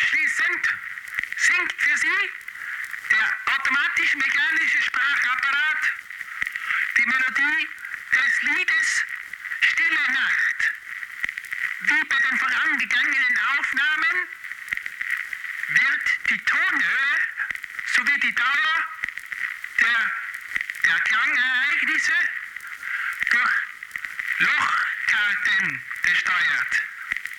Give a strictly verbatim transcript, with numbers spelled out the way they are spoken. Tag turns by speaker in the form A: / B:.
A: Abschließend singt für Sie der automatisch-mechanische Sprachapparat die Melodie des Liedes Stille Nacht. Wie bei den vorangegangenen Aufnahmen wird die Tonhöhe sowie die Dauer der, der Klangereignisse durch Lochkarten gesteuert.